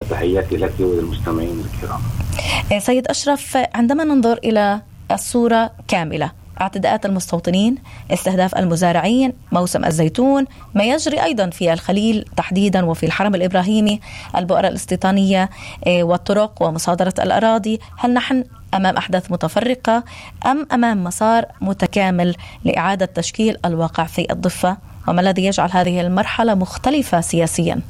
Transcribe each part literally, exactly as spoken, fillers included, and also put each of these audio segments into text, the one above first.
وتحياتي لك وللمستمعين الكرام. سيد أشرف، عندما ننظر إلى الصورة كاملة، اعتداءات المستوطنين، استهداف المزارعين، موسم الزيتون، ما يجري أيضا في الخليل تحديدا وفي الحرم الإبراهيمي، البؤرة الاستيطانية والطرق ومصادرة الأراضي، هل نحن أمام أحداث متفرقة أم أمام مسار متكامل لإعادة تشكيل الواقع في الضفة؟ وما الذي يجعل هذه المرحلة مختلفة سياسيا؟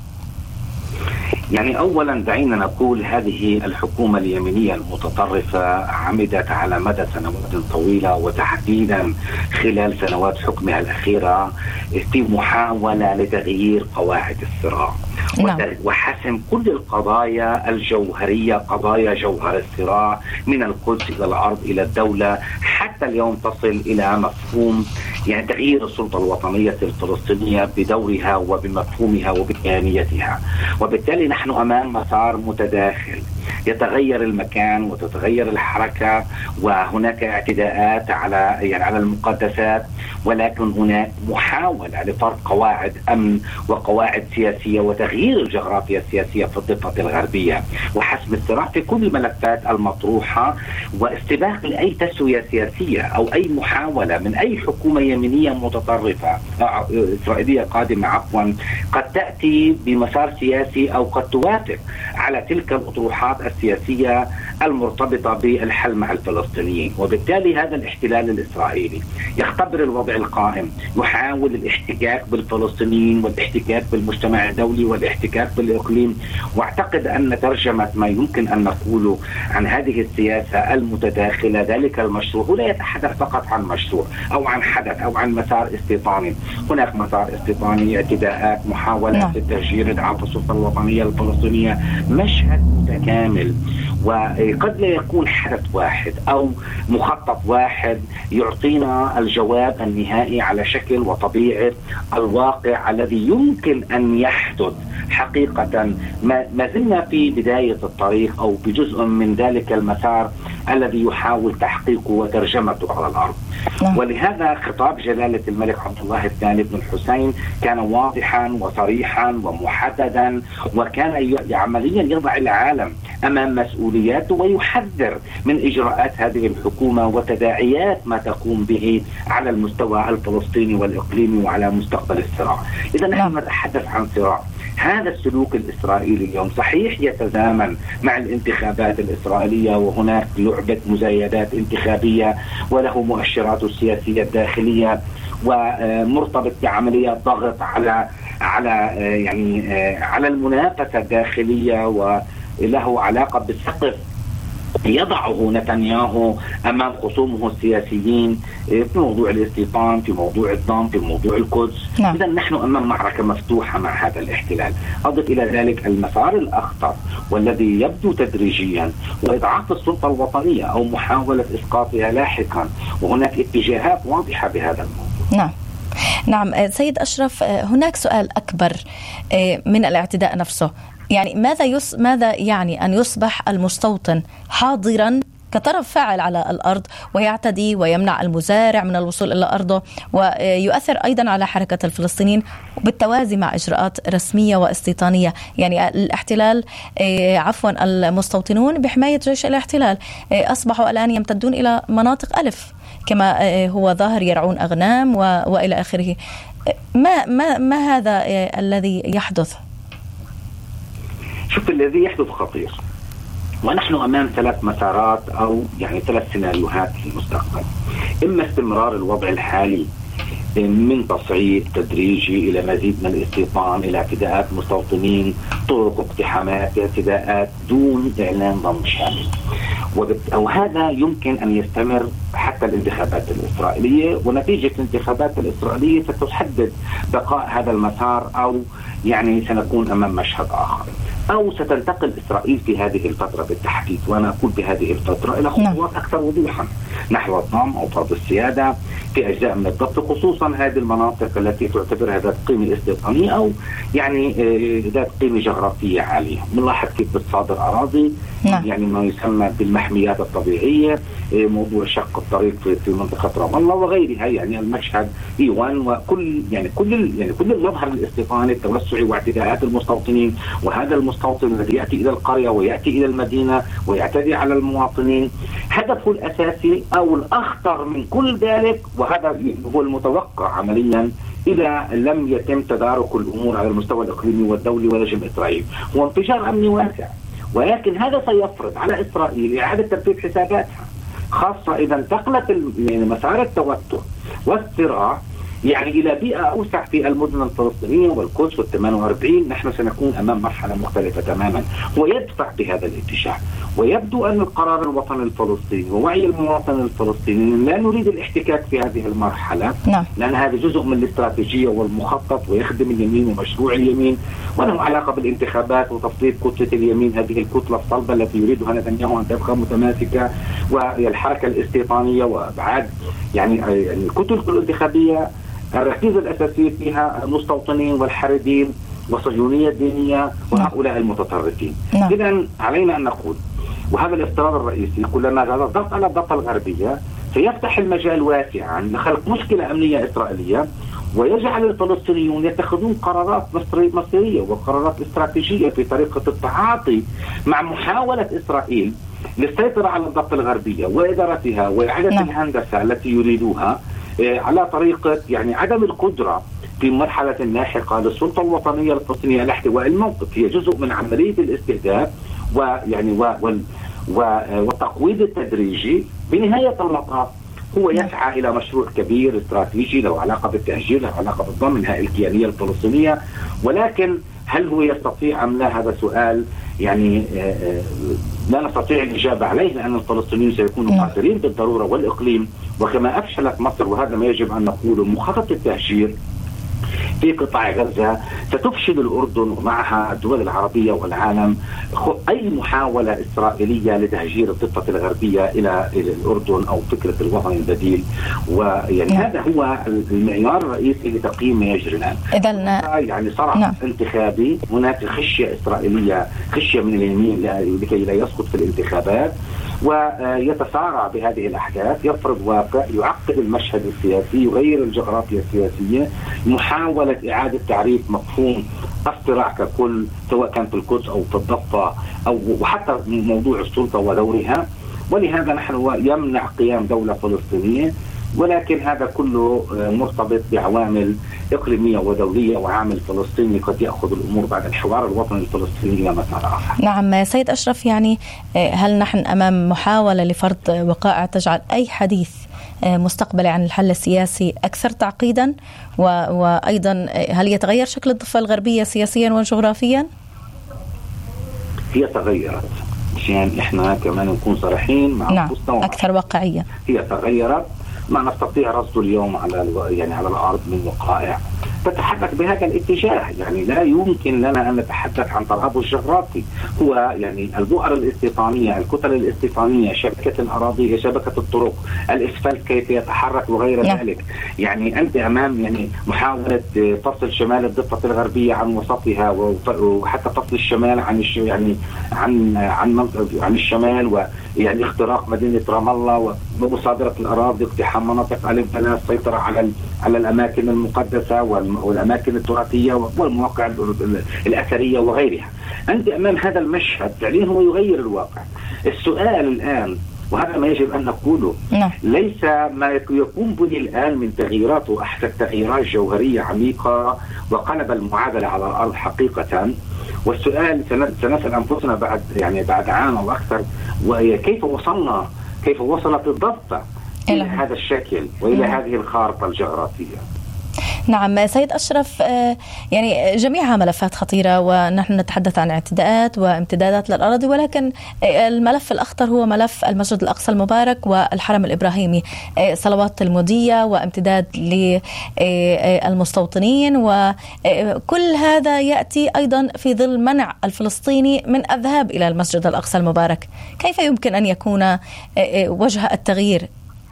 يعني أولا دعينا نقول هذه الحكومة اليمينية المتطرفة عمدت على مدى سنوات طويلة، وتحديدا خلال سنوات حكمها الأخيرة، في محاولة لتغيير قواعد الصراع نعم. وحسم كل القضايا الجوهرية، قضايا جوهر الصراع من القدس إلى الأرض إلى الدولة، حتى اليوم تصل إلى مفهوم يعني تغيير السلطة الوطنية الفلسطينية بدورها وبمفهومها وبكيانيتها. وبالتالي نحن أمام مسار متداخل، يتغير المكان وتتغير الحركة، وهناك اعتداءات على يعني على المقدسات، ولكن هناك محاولة لفرض قواعد أمن وقواعد سياسية وتغيير الجغرافيا السياسية في الضفة الغربية، وحسم الصراع في كل الملفات المطروحة، واستباق لأي تسوية سياسية أو أي محاولة من أي حكومة يمينية متطرفة إسرائيلية قادمة عفوا قد تأتي بمسار سياسي أو قد توافق على تلك الأطروحات السياسية المرتبطة بالحل مع الفلسطينيين. وبالتالي هذا الاحتلال الإسرائيلي يختبر الوضع القائم، يحاول الاحتكاك بالفلسطينيين والاحتكاك بالمجتمع الدولي والاحتكاك بالإقليم. واعتقد أن ترجمة ما يمكن أن نقوله عن هذه السياسة المتداخلة، ذلك المشروع لا يتحدث فقط عن مشروع أو عن حدث أو عن مسار استيطاني، هناك مسار استيطاني، اعتداءات، محاولات للتهجير، إضعاف السلطة الوطنية الفلسطينية، مشهد متكامل. وقد لا يكون حدث واحد أو مخطط واحد يعطينا الجواب النهائي على شكل وطبيعة الواقع الذي يمكن أن يحدث حقيقة. ما زلنا في بداية الطريق أو بجزء من ذلك المسار الذي يحاول تحقيقه وترجمته على الأرض. ولهذا خطاب جلالة الملك عبد الله الثاني بن الحسين كان واضحا وصريحا ومحددا، وكان عمليا يضع العالم أمام مسؤولياته ويحذر من إجراءات هذه الحكومة وتداعيات ما تقوم به على المستوى الفلسطيني والإقليمي وعلى مستقبل الصراع. إذا نحن نتحدث عن صراع. هذا السلوك الإسرائيلي اليوم صحيح يتزامن مع الانتخابات الإسرائيلية، وهناك لعبة مزايدات انتخابية وله مؤشراته السياسية الداخلية، ومرتبط بعملية ضغط على على يعني على المنافسة الداخلية، وله علاقة بالسقف يضعه نتنياهو أمام خصومه السياسيين في موضوع الاستيطان، في موضوع الضم، في موضوع القدس. نعم. إذا نحن أمام معركة مفتوحة مع هذا الاحتلال. أضف إلى ذلك المسار الأخطر والذي يبدو تدريجيا وإضعاف السلطة الوطنية أو محاولة إسقاطها لاحقا، وهناك اتجاهات واضحة بهذا الموضوع. نعم نعم سيد أشرف، هناك سؤال أكبر من الاعتداء نفسه. يعني ماذا يس ماذا يعني أن يصبح المستوطن حاضرا كطرف فاعل على الأرض ويعتدي ويمنع المزارع من الوصول إلى أرضه، ويؤثر أيضا على حركة الفلسطينيين بالتوازي مع إجراءات رسمية واستيطانية؟ يعني الاحتلال عفوا المستوطنون بحماية جيش الاحتلال أصبحوا الآن يمتدون إلى مناطق ألف كما هو ظاهر، يرعون أغنام وإلى آخره. ما ما ما هذا الذي يحدث؟ شوف، الذي يحدث خطير، ونحن أمام ثلاث مسارات أو يعني ثلاث سيناريوهات في المستقبل. إما استمرار الوضع الحالي من تصعيد تدريجي إلى مزيد من الاستيطان، إلى اعتداءات مستوطنين، طرق، اقتحامات، اعتداءات دون إعلان ضم شامل، وهذا يمكن أن يستمر حتى الانتخابات الإسرائيلية، ونتيجة الانتخابات الإسرائيلية ستحدد بقاء هذا المسار، أو يعني سنكون أمام مشهد آخر، أو ستنتقل إسرائيل في هذه الفترة بالتحديد، وأنا أقول بهذه الفترة، إلى خطوات أكثر وضوحا. نحو الضم أو فرض السيادة في أجزاء من الضبط، خصوصا هذه المناطق التي تعتبرها ذات قيمة استيطانية أو يعني ذات قيمة جغرافية عالية. بنلاحظ كيف بتصادر أراضي نعم. يعني ما يسمى بالمحميات الطبيعية، موضوع شق الطريق في منطقة رام الله وغيرها. يعني المشهد إيوان وكل يعني كل يعني كل المظهر الاستيطاني التوسعي واعتداءات المستوطنين، وهذا المستوطن الذي يأتي إلى القرية ويأتي إلى المدينة ويعتدي على المواطنين، هدفه الأساسي أو الأخطر من كل ذلك، وهذا هو المتوقع عمليا إذا لم يتم تدارك الأمور على المستوى الإقليمي والدولي ولجم إسرائيل، هو انفجار أمني واسع. ولكن هذا سيفرض على إسرائيل إعادة ترتيب حساباتها، خاصة إذا انتقلت يعني مسار التوتر والصراع يعني إلى بيئة أوسع في المدن الفلسطينية والقدس والثمان وأربعين. نحن سنكون أمام مرحلة مختلفة تماما، هو يدفع بهذا الاتجاه. ويبدو أن القرار الوطني الفلسطيني ووعي المواطن الفلسطيني لا نريد الاحتكاك في هذه المرحلة نعم. لأن هذا جزء من الاستراتيجية والمخطط ويخدم اليمين ومشروع اليمين، وله علاقة بالانتخابات وتفضيل كتلة اليمين، هذه الكتلة الصلبة التي يريدها نتنياهو أن تبقى متماسكة، والحركة الاستيطانية وأبعاد يعني الكتل الانتخابية الركيزة الأساسية فيها المستوطنين والحريدين والصهيونية الدينية وهؤلاء المتطرفين. نعم. إذن علينا أن نقول، وهذا الافتراض الرئيسي، كلما زاد الضغط على الضفة الغربية سيفتح المجال واسعا لخلق مشكلة أمنية إسرائيلية، ويجعل الفلسطينيون يتخذون قرارات مصيرية وقرارات استراتيجية في طريقة التعاطي مع محاولة إسرائيل للسيطرة على الضفة الغربية وإدارتها وإعادة نعم. الهندسة التي يريدوها على طريقة يعني عدم القدرة في مرحلة لاحقة للسلطة الوطنية الفلسطينية على احتواء الموقف. هي جزء من عملية الاستهداف ويعني و والتقويض التدريجي. بنهاية المطاف هو يسعى إلى مشروع كبير استراتيجي له علاقة بالتهجير، له علاقة بالضم النهائي الكيانية الفلسطينية، ولكن هل هو يستطيع أم لا؟ هذا سؤال يعني لا نستطيع الإجابة عليه، لأن الفلسطينيين سيكونوا قادرين بالضرورة والإقليم، وكما أفشلت مصر وهذا ما يجب أن نقوله مخطط التهجير في قطاع غزة ستفشل الأردن ومعها الدول العربية والعالم أي محاولة إسرائيلية لتهجير الضفة الغربية إلى الأردن أو فكرة الوطن البديل. ويعني نعم. هذا هو المعيار الرئيسي لتقييم ما يجري الآن. إذن يعني صراع نعم. انتخابي، هناك خشية إسرائيلية، خشية من اليمين لكي لا يسقط في الانتخابات، ويتسارع بهذه الأحداث، يفرض واقع، يعقد المشهد السياسي، يغير الجغرافيا السياسية، محاولة إعادة تعريف مفهوم الصراع ككل سواء كان في القدس أو في الضفة أو وحتى موضوع السلطة ودورها. ولهذا نحن يمنع قيام دولة فلسطينية، ولكن هذا كله مرتبط بعوامل إقليمية ودولية وعامل فلسطيني قد يأخذ الأمور بعد الحوار الوطني الفلسطيني إلى مسار آخر. نعم سيد أشرف، يعني هل نحن أمام محاولة لفرض وقائع تجعل أي حديث مستقبلي عن الحل السياسي أكثر تعقيدا، وأيضا هل يتغير شكل الضفة الغربية سياسيا وجغرافيا؟ هي تغيرت، عشان إحنا كمان نكون صريحين مع نعم. أكثر واقعية. هي تغيرت، ما نستطيع رصده اليوم على يعني على الأرض من وقائع تتحدث بهذا الاتجاه. يعني لا يمكن لنا أن نتحدث عن طرابه الجغرافي، هو يعني البؤر الاستيطانية، الكتل الاستيطانية، شبكة الأراضي، شبكة الطرق، الإسفلت كيف يتحرك وغير لا. ذلك. يعني أنت أمام يعني محاولة فصل شمال الضفة الغربية عن وسطها، وحتى فصل الشمال عن الش يعني عن عن عن الشمال، ويعني اختراق مدينة رام الله ومصادرة الأراضي، اقتحام مناطق ألف ثلاث، السيطرة على على الأماكن المقدسة والأماكن التراثية والمواقع الأثرية وغيرها. أنت أمام هذا المشهد فعليا هو يغير الواقع. السؤال الآن، وهذا ما يجب أن نقوله، ليس ما يكون بني الآن من تغييرات وأحدث تغييرات جوهرية عميقة وقلب المعادلة على الأرض حقيقة. والسؤال سنسأل أنفسنا بعد يعني بعد عام أو أكثر، وكيف وصلنا كيف وصلت الضفة إلى هذا الشكل وإلى هذه الخارطة الجغرافية. نعم سيد أشرف، يعني جميعها ملفات خطيرة، ونحن نتحدث عن اعتداءات وامتدادات للأراضي، ولكن الملف الأخطر هو ملف المسجد الأقصى المبارك والحرم الإبراهيمي، صلوات المودية وامتداد للمستوطنين، وكل هذا يأتي أيضا في ظل منع الفلسطيني من الذهاب إلى المسجد الأقصى المبارك. كيف يمكن أن يكون وجه التغيير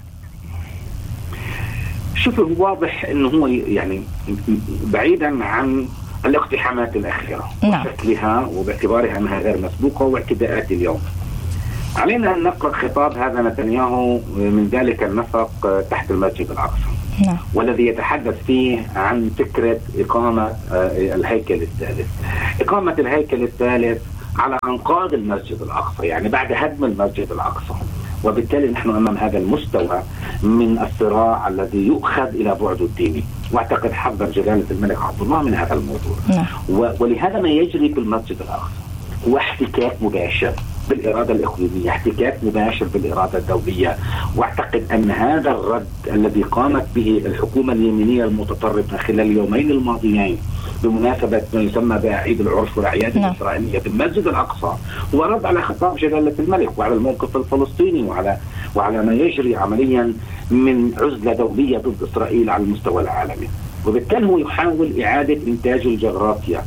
شوف، واضح انه هو يعني بعيدا عن الاقتحامات الاخيره وشكلها وباعتبارها انها غير مسبوقه واعتداءات اليوم، علينا ان نقرأ خطاب هذا نتنياهو من ذلك النفق تحت المسجد الاقصى، نعم. والذي يتحدث فيه عن فكره اقامه الهيكل الثالث، اقامه الهيكل الثالث على انقاض المسجد الاقصى، يعني بعد هدم المسجد الاقصى. وبالتالي نحن امام هذا المستوى من الصراع الذي يؤخذ الى بعده الديني، واعتقد حذر جلاله الملك عبد الله من هذا الموضوع. نعم. ولهذا ما يجري في المسجد الاقصى هو احتكاك مباشر بالإرادة الإقليمية، احتكاك مباشر بالإرادة الدولية. واعتقد أن هذا الرد الذي قامت به الحكومة اليمينية المتطرفة خلال اليومين الماضيين بمناسبة ما يسمى بعيد العرش والأعياد نعم. الإسرائيلية في المسجد الأقصى هو رد على خطاب جلالة الملك وعلى الموقف الفلسطيني وعلى وعلى ما يجري عمليا من عزلة دولية ضد إسرائيل على المستوى العالمي. وبالتالي هو يحاول إعادة إنتاج الجغرافيا،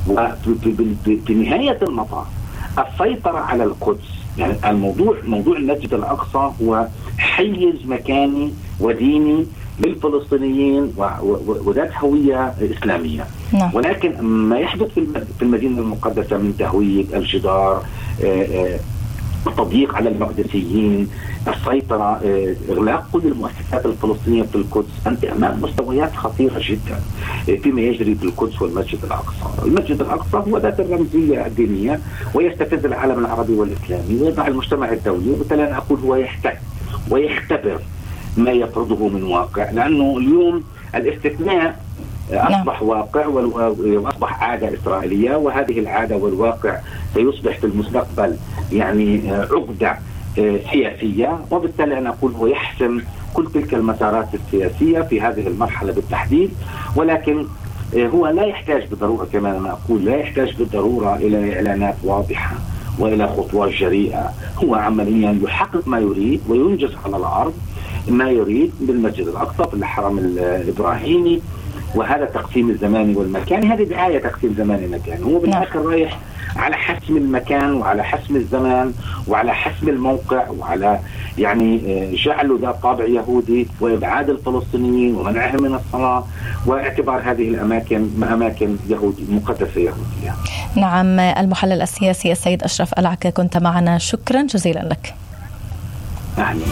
وفي نهاية المطاف السيطرة على القدس. يعني الموضوع موضوع المسجد الأقصى هو حيز مكاني وديني للفلسطينيين وذات هوية إسلامية. نعم. ولكن ما يحدث في المدينة المقدسة من تهويد الجدار، التضييق على المقدسيين، السيطرة، إغلاق كل المؤسسات الفلسطينية في القدس، أنت أمام مستويات خطيرة جدا فيما يجري في القدس والمسجد الأقصى. المسجد الأقصى هو ذات الرمزية الدينية ويستفز العالم العربي والإسلامي ويضع المجتمع الدولي، وبالتالي أنا أقول هو يحتك ويختبر ما يفرضه من واقع، لأنه اليوم الاستثناء أصبح واقع وأصبح عادة إسرائيلية، وهذه العادة والواقع سيصبح في المستقبل يعني عقدة سياسية. وبالتالي أنا أقول هو يحسم كل تلك المسارات السياسية في هذه المرحلة بالتحديد، ولكن هو لا يحتاج بالضرورة، كما أنا أقول لا يحتاج بالضرورة إلى إعلانات واضحة وإلى خطوات جريئة. هو عمليا يحقق ما يريد وينجز على الأرض ما يريد بالمسجد الأقصى في الحرم الإبراهيمي، وهذا تقسيم الزماني والمكاني، هذه دعاية تقسيم زماني مكاني. هو بالآخر رايح على حسم المكان وعلى حسم الزمان وعلى حسم الموقع وعلى يعني جعله ذا طابع يهودي وإبعاد الفلسطينيين ومنعهم من الصلاة واعتبار هذه الأماكن أماكن يهودية مقدسة يهودية. نعم، المحلل السياسي السيد أشرف العكا كنت معنا، شكرا جزيلا لك. أهلا.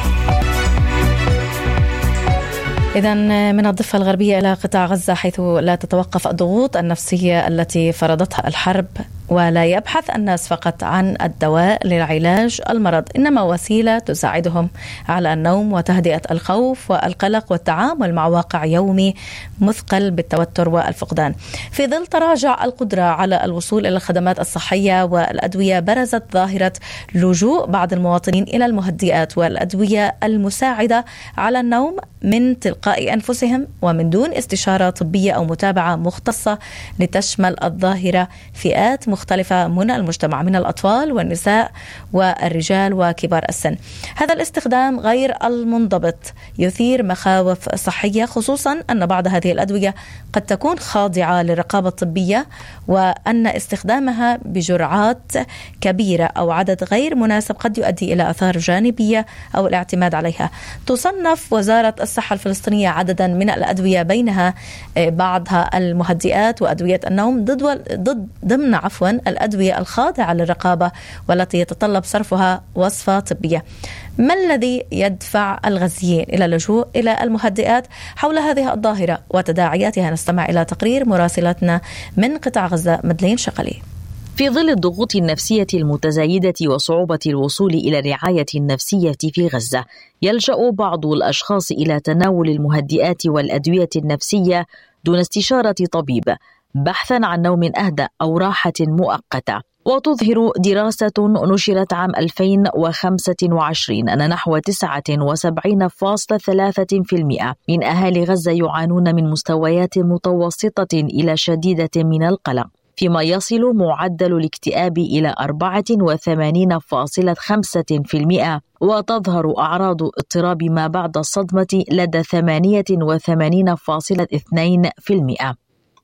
إذن من الضفة الغربية إلى قطاع غزة، حيث لا تتوقف الضغوط النفسية التي فرضتها الحرب، ولا يبحث الناس فقط عن الدواء للعلاج المرض، إنما وسيلة تساعدهم على النوم وتهدئة الخوف والقلق والتعامل مع واقع يومي مثقل بالتوتر والفقدان. في ظل تراجع القدرة على الوصول إلى الخدمات الصحية والأدوية، برزت ظاهرة لجوء بعض المواطنين إلى المهدئات والأدوية المساعدة على النوم من تلقاء أنفسهم ومن دون استشارة طبية أو متابعة مختصة، لتشمل الظاهرة فئات مختلفة من المجتمع من الأطفال والنساء والرجال وكبار السن. هذا الاستخدام غير المنضبط يثير مخاوف صحية، خصوصا أن بعض هذه الأدوية قد تكون خاضعة للرقابة الطبية، وأن استخدامها بجرعات كبيرة أو عدد غير مناسب قد يؤدي إلى آثار جانبية أو الاعتماد عليها. تصنف وزارة الصحة الفلسطينية عددا من الأدوية، بينها بعضها المهدئات وأدوية النوم، ضد ضد ضمن عفوا الأدوية الخاضعة للرقابة والتي يتطلب صرفها وصفة طبية. ما الذي يدفع الغزيين إلى اللجوء إلى المهدئات؟ حول هذه الظاهرة وتداعياتها نستمع إلى تقرير مراسلتنا من قطاع غزة مدلين شقلي. في ظل الضغوط النفسية المتزايدة وصعوبة الوصول إلى الرعاية النفسية في غزة، يلجأ بعض الأشخاص إلى تناول المهدئات والأدوية النفسية دون استشارة طبيب، بحثا عن نوم أهدأ أو راحة مؤقتة. وتظهر دراسة نشرت عام ألفين وخمسة وعشرين أن نحو تسعة وسبعين فاصلة ثلاثة بالمئة من أهالي غزة يعانون من مستويات متوسطة إلى شديدة من القلق، فيما يصل معدل الاكتئاب إلى أربعة وثمانين فاصلة خمسة بالمئة، وتظهر أعراض اضطراب ما بعد الصدمة لدى ثمانية وثمانين فاصلة اثنين بالمئة.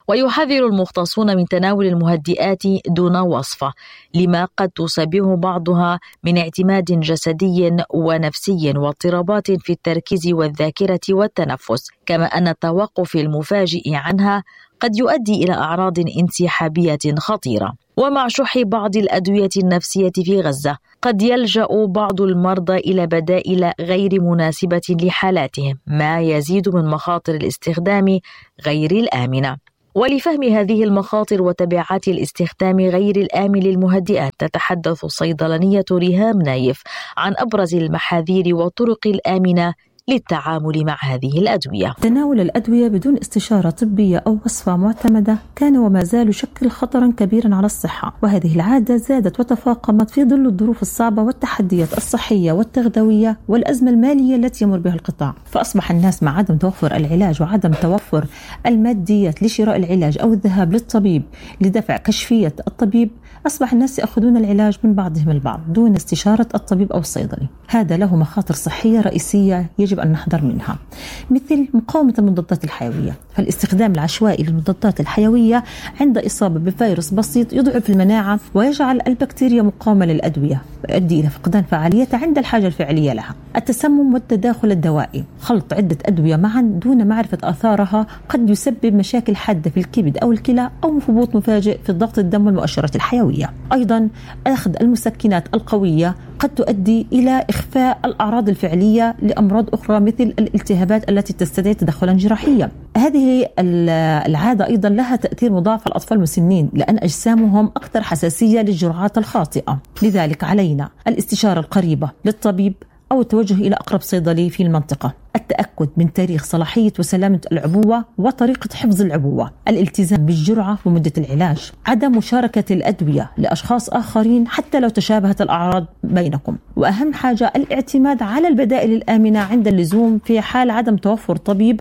ويحذر المختصون من تناول المهدئات دون وصفة لما قد تسببه بعضها من اعتماد جسدي ونفسي واضطرابات في التركيز والذاكرة والتنفس، كما أن التوقف المفاجئ عنها قد يؤدي إلى أعراض انسحابية خطيرة. ومع شح بعض الأدوية النفسية في غزة قد يلجأ بعض المرضى إلى بدائل غير مناسبة لحالاتهم، ما يزيد من مخاطر الاستخدام غير الآمنة. ولفهم هذه المخاطر وتبعات الاستخدام غير الآمن للمهدئات تتحدث الصيدلانية ريهام نايف عن أبرز المحاذير والطرق الآمنة للتعامل مع هذه الأدوية. تناول الأدوية بدون استشارة طبية أو وصفة معتمدة كان وما زال يشكل خطرا كبيرا على الصحة، وهذه العادة زادت وتفاقمت في ظل الظروف الصعبة والتحديات الصحية والتغذوية والأزمة المالية التي يمر بها القطاع. فأصبح الناس مع عدم توفر العلاج وعدم توفر الماديات لشراء العلاج أو الذهاب للطبيب لدفع كشفية الطبيب، أصبح الناس يأخذون العلاج من بعضهم البعض دون استشارة الطبيب أو الصيدلي. هذا له مخاطر صحية رئيسية يجب أن نحذر منها، مثل مقاومة المضادات الحيوية. فالاستخدام العشوائي للمضادات الحيوية عند إصابة بفيروس بسيط يضعف المناعة ويجعل البكتيريا مقاومة للأدوية، يؤدي إلى فقدان فعاليتها عند الحاجة الفعلية لها. التسمم والتداخل الدوائي، خلط عدة أدوية معا دون معرفة آثارها قد يسبب مشاكل حادة في الكبد أو الكلى أو هبوط مفاجئ في ضغط الدم والمؤشرات الحيوية. أيضا أخذ المسكنات القوية قد تؤدي إلى إخفاء الأعراض الفعلية لأمراض أخرى مثل الالتهابات التي تستدعي تدخلا جراحيا. هذه العادة أيضا لها تأثير مضاعف على الأطفال المسنين لأن أجسامهم أكثر حساسية للجرعات الخاطئة، لذلك علينا الاستشارة القريبة للطبيب أو التوجه إلى أقرب صيدلي في المنطقة، التأكد من تاريخ صلاحية وسلامة العبوة وطريقة حفظ العبوة، الالتزام بالجرعة ومدة العلاج، عدم مشاركة الأدوية لأشخاص آخرين حتى لو تشابهت الأعراض بينكم، وأهم حاجة الاعتماد على البدائل الآمنة عند اللزوم في حال عدم توفر طبيب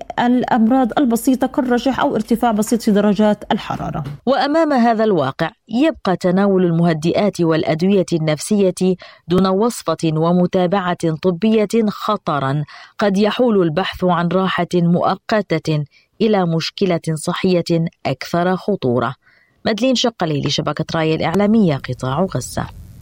للأمراض البسيطة كالرشح أو ارتفاع بسيط في درجات الحرارة. وأمام هذا الواقع يبقى تناول المهدئات والأدوية النفسية دون وصفة ومتابعة طبية خطرا قد يحول البحث عن راحة مؤقتة إلى مشكلة صحية أكثر خطورة. مدلين شقلي لشبكة راية الإعلامية قطاع غزة.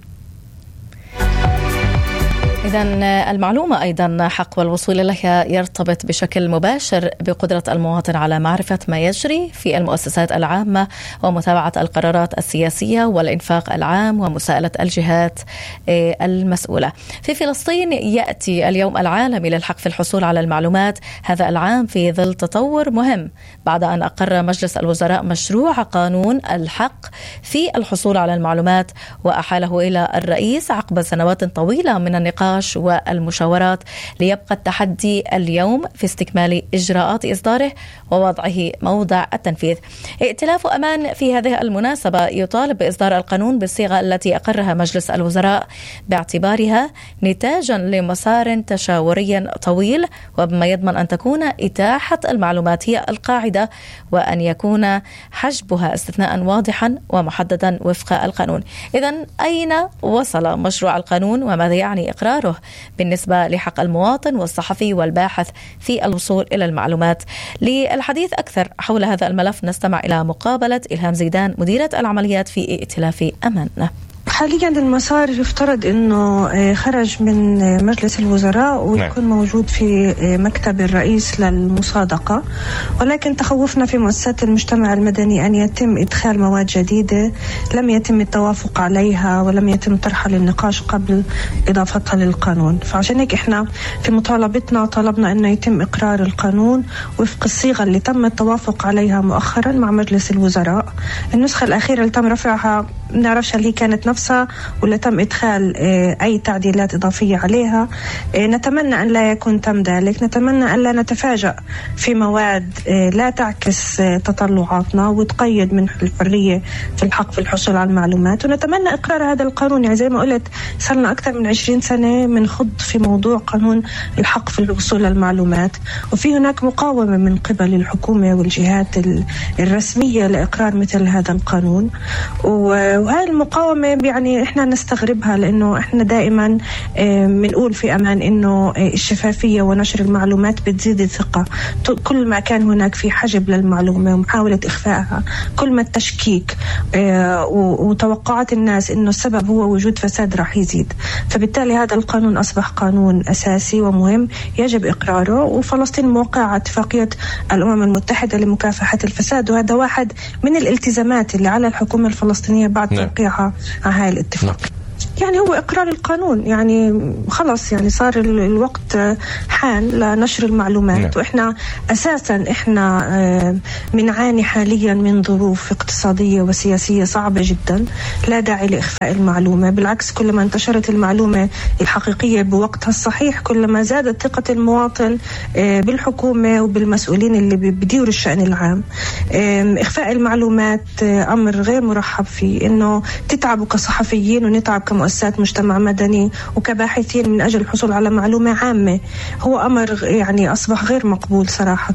إذن المعلومة أيضا حق والوصول إليها يرتبط بشكل مباشر بقدرة المواطن على معرفة ما يجري في المؤسسات العامة ومتابعة القرارات السياسية والإنفاق العام ومساءلة الجهات المسؤولة. في فلسطين يأتي اليوم العالمي للحق في الحصول على المعلومات هذا العام في ظل تطور مهم بعد أن أقر مجلس الوزراء مشروع قانون الحق في الحصول على المعلومات وأحاله إلى الرئيس عقب سنوات طويلة من النقاش والمشاورات، ليبقى التحدي اليوم في استكمال إجراءات إصداره ووضعه موضع التنفيذ. ائتلاف أمان في هذه المناسبة يطالب بإصدار القانون بالصيغة التي أقرها مجلس الوزراء باعتبارها نتاجا لمسار تشاوري طويل، وبما يضمن أن تكون إتاحة المعلومات هي القاعدة وأن يكون حجبها استثناء واضحا ومحددا وفق القانون. إذن أين وصل مشروع القانون وماذا يعني إقراره بالنسبة لحق المواطن والصحفي والباحث في الوصول إلى المعلومات؟ للحديث أكثر حول هذا الملف نستمع إلى مقابلة إلهام زيدان مديرة العمليات في ائتلاف أمان. حاليا المسار يفترض أنه خرج من مجلس الوزراء ويكون موجود في مكتب الرئيس للمصادقة، ولكن تخوفنا في مؤسسات المجتمع المدني أن يتم إدخال مواد جديدة لم يتم التوافق عليها ولم يتم طرحها للنقاش قبل إضافتها للقانون. فعشان هيك إحنا في مطالبتنا طلبنا أنه يتم إقرار القانون وفق الصيغة اللي تم التوافق عليها مؤخرا مع مجلس الوزراء. النسخة الأخيرة اللي تم رفعها نعرفش هل هي كانت نفسها ولا تم إدخال أي تعديلات إضافية عليها. نتمنى أن لا يكون تم ذلك، نتمنى أن لا نتفاجأ في مواد لا تعكس تطلعاتنا وتقيد من الحرية في الحق في الحصول على المعلومات، ونتمنى إقرار هذا القانون. يعني زي ما قلت صرنا أكثر من عشرين سنة من خض في موضوع قانون الحق في الوصول للمعلومات، وفي هناك مقاومة من قبل الحكومة والجهات الرسمية لإقرار مثل هذا القانون، وهذه المقاومة يعني إحنا نستغربها، لأنه إحنا دائما بنقول في أمان إنه الشفافية ونشر المعلومات بتزيد الثقة. كل ما كان هناك في حجب للمعلومة ومحاولة إخفائها، كل ما التشكيك وتوقعات الناس إنه السبب هو وجود فساد راح يزيد. فبالتالي هذا القانون أصبح قانون أساسي ومهم يجب إقراره، وفلسطين موقعة اتفاقية الأمم المتحدة لمكافحة الفساد، وهذا واحد من الالتزامات اللي على الحكومة الفلسطينية بعد توقيعها على هاي الاتفاق. يعني هو إقرار القانون، يعني خلص يعني صار الوقت حان لنشر المعلومات. نعم. وإحنا أساسا إحنا بنعاني حاليا من ظروف اقتصادية وسياسية صعبة جدا، لا داعي لإخفاء المعلومة. بالعكس، كلما انتشرت المعلومة الحقيقية بوقتها الصحيح كلما زادت ثقة المواطن بالحكومة وبالمسؤولين اللي بيديروا الشأن العام. إخفاء المعلومات أمر غير مرحب فيه، إنه تتعبوا كصحفيين ونتعب كمؤسسات مجتمع مدني وكباحثين من أجل الحصول على معلومة عامة، هو أمر يعني أصبح غير مقبول صراحة.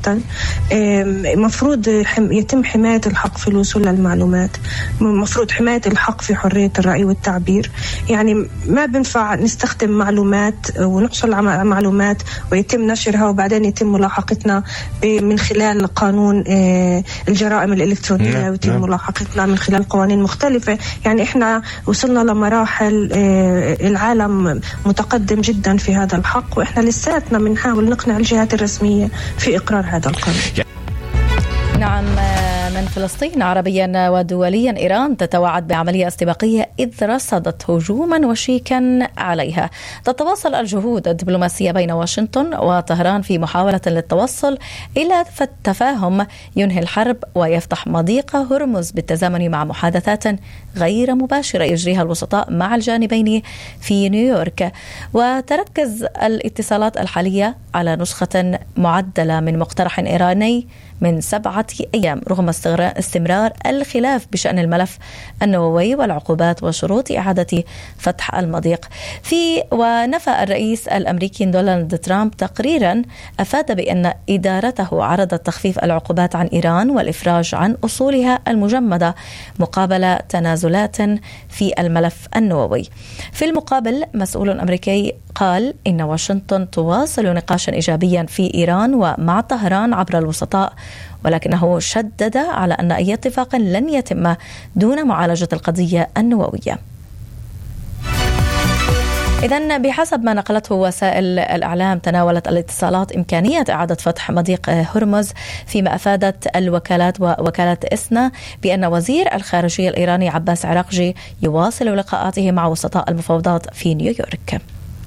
مفروض يتم حماية الحق في الوصول للمعلومات، مفروض حماية الحق في حرية الرأي والتعبير. يعني ما بنفع نستخدم معلومات ونحصل على معلومات ويتم نشرها وبعدين يتم ملاحقتنا من خلال قانون الجرائم الإلكترونية ويتم ملاحقتنا من خلال قوانين مختلفة. يعني إحنا وصلنا لمراحل العالم متقدم جدا في هذا الحق، وإحنا لساتنا بنحاول نقنع الجهات الرسمية في إقرار هذا القانون. نعم. من فلسطين عربيا ودوليا، إيران تتوعد بعملية استباقية إذ رصدت هجوما وشيكا عليها. تتواصل الجهود الدبلوماسية بين واشنطن وطهران في محاولة للتوصل إلى تفاهم ينهي الحرب ويفتح مضيق هرمز بالتزامن مع محادثات غير مباشرة يجريها الوسطاء مع الجانبين في نيويورك. وتركز الاتصالات الحالية على نسخة معدلة من مقترح إيراني من سبعة أيام رغم استمرار الخلاف بشأن الملف النووي والعقوبات وشروط إعادة فتح المضيق. في ونفى الرئيس الأمريكي دونالد ترامب تقريرا أفاد بأن إدارته عرضت تخفيف العقوبات عن إيران والإفراج عن أصولها المجمدة مقابل تنازلات في الملف النووي. في المقابل، مسؤول أمريكي قال إن واشنطن تواصل نقاشا إيجابيا في إيران ومع طهران عبر الوسطاء، ولكنه شدد على أن أي اتفاق لن يتم دون معالجة القضية النووية. إذن بحسب ما نقلته وسائل الإعلام، تناولت الاتصالات إمكانية إعادة فتح مضيق هرمز، فيما أفادت الوكالات ووكالة إسنا بأن وزير الخارجية الإيراني عباس عراقجي يواصل لقاءاته مع وسطاء المفاوضات في نيويورك.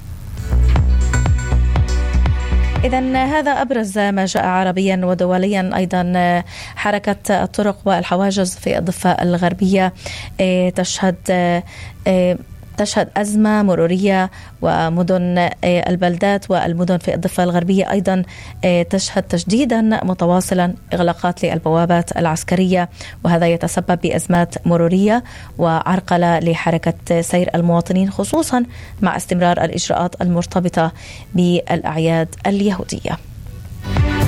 إذن هذا أبرز ما جاء عربيا ودوليا. أيضا حركة الطرق والحواجز في الضفة الغربية تشهد تشهد أزمة مرورية، ومدن البلدات والمدن في الضفة الغربية أيضا تشهد تشديدا متواصلا إغلاقات للبوابات العسكرية، وهذا يتسبب بأزمات مرورية وعرقلة لحركة سير المواطنين، خصوصا مع استمرار الإجراءات المرتبطة بالأعياد اليهودية.